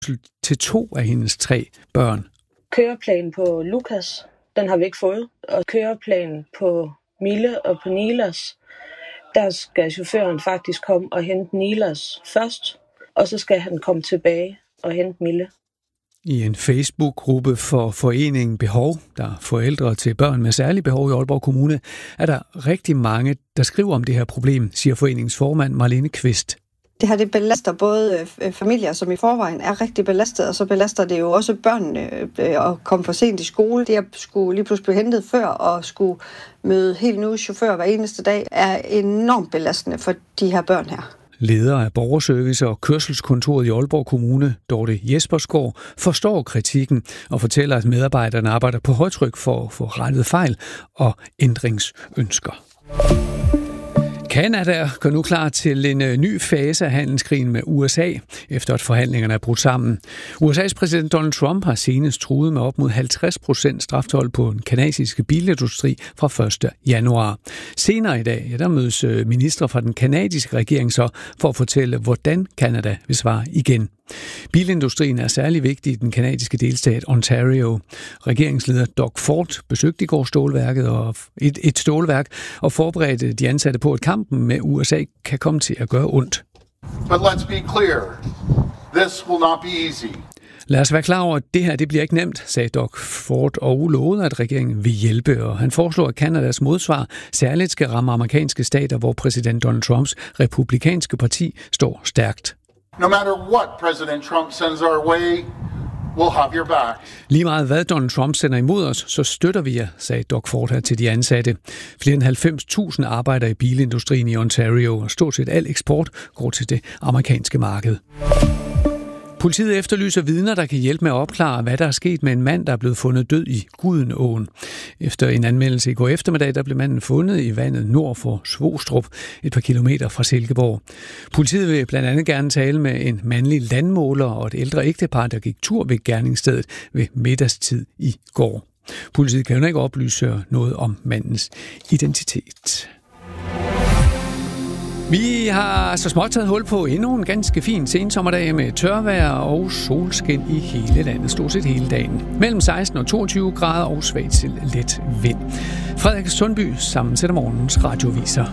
til 2 af hendes 3 børn. Køreplanen på Lukas, den har vi ikke fået. Og køreplanen på Mille og på Nilas, der skal chaufføren faktisk komme og hente Nilas først, og så skal han komme tilbage og hente Mille. I en Facebook-gruppe for foreningen Behov, der er forældre til børn med særlige behov i Aalborg Kommune, er der rigtig mange, der skriver om det her problem, siger foreningens formand Marlene Kvist. Det her det belaster både familier, som i forvejen er rigtig belastet, og så belaster det jo også børnene at komme for sent i skole. Det at skulle lige pludselig blive hentet før og skulle møde helt nye chauffør hver eneste dag er enormt belastende for de her børn her. Leder af Borgerservice og Kørselskontoret i Aalborg Kommune, Dorte Jespersgaard, forstår kritikken og fortæller, at medarbejderne arbejder på højtryk for at få rettet fejl og ændringsønsker. Canada går nu klar til en ny fase af handelskrigen med USA, efter at forhandlingerne er brudt sammen. USA's præsident Donald Trump har senest truet med op mod 50% straftold på den kanadiske bilindustri fra 1. januar. Senere i dag, der mødes ministre fra den kanadiske regering så for at fortælle, hvordan Canada vil svare igen. Bilindustrien er særlig vigtig i den kanadiske delstat Ontario. Regeringsleder Doug Ford besøgte i går stålværket og et stålværk og forberedte de ansatte på, at kampen med USA kan komme til at gøre ondt. But let's be clear. This will not be easy. Lad os være klar over, at det her det bliver ikke nemt, sagde Doug Ford og lovede, at regeringen vil hjælpe. Og han foreslår, at Kanadas modsvar særligt skal ramme amerikanske stater, hvor præsident Donald Trumps republikanske parti står stærkt. No matter what President Trump sends our way, we'll have your back. Lige meget hvad Donald Trump sender imod os, så støtter vi jer, sagde Doug Ford her til de ansatte. Flere end 90.000 arbejder i bilindustrien i Ontario, og stort set al eksport går til det amerikanske marked. Politiet efterlyser vidner, der kan hjælpe med at opklare, hvad der er sket med en mand, der er blevet fundet død i Gudenåen. Efter en anmeldelse i går eftermiddag, der blev manden fundet i vandet nord for Svostrup, et par kilometer fra Silkeborg. Politiet vil blandt andet gerne tale med en mandlig landmåler og et ældre ægtepar, der gik tur ved gerningsstedet ved middagstid i går. Politiet kan jo ikke oplyse noget om mandens identitet. Vi har så småt taget hul på endnu en ganske fin sensommerdag med tørvejr og solskin i hele landet, stort set hele dagen. Mellem 16 og 22 grader og svagt til let vind. Frederik Sundby sammensætter morgens radioviser.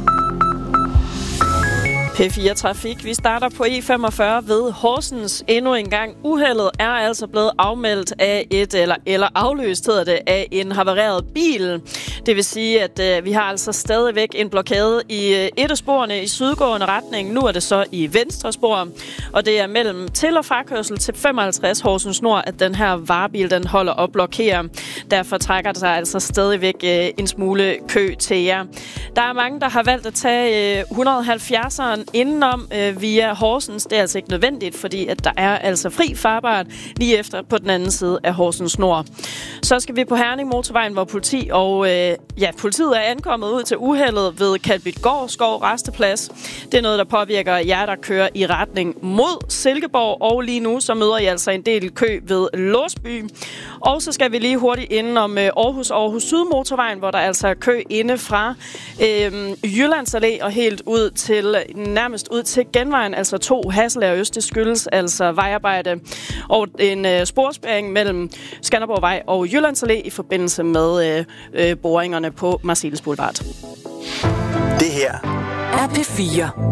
P4 Trafik. Vi starter på E45 ved Horsens. Endnu en gang. Uheldet er altså blevet afmeldt af eller afløst, hedder det, af en havareret bil. Det vil sige, at vi har altså stadigvæk en blokade i et af sporene i sydgående retning. Nu er det så i venstre spor, og det er mellem til- og frakørsel til 55 Horsens Nord, at den her varebil den holder og blokerer. Derfor trækker der sig altså stadigvæk en smule kø til jer. Der er mange, der har valgt at tage 170'eren indenom via Horsens. Det er altså ikke nødvendigt, fordi at der er altså fri farbart lige efter på den anden side af Horsens Nord. Så skal vi på Herning Motorvejen, hvor politiet er ankommet ud til uheldet ved Kalbitgård Skov Resteplads. Det er noget, der påvirker jer, der kører i retning mod Silkeborg, og lige nu så møder I altså en del kø ved Låsby. Og så skal vi lige hurtigt indenom Aarhus Syd Motorvejen, hvor der altså er kø inde fra Jyllands Allé og helt ud til nærmest ud til Genvejen, altså 2 Hasselager Øst. Det skyldes altså vejarbejde og en sporspærring mellem Skanderborgvej og Jyllands Allé i forbindelse med boringerne på Marselis Boulevard. Det her er P4.